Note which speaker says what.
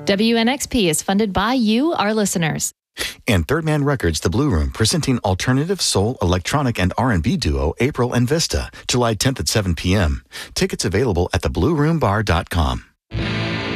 Speaker 1: WNXP is funded by you, our listeners.
Speaker 2: And Third Man Records, The Blue Room, presenting alternative, soul, electronic, and R&B duo April and Vista, July 10th at 7 p.m. Tickets available at theblueroombar.com.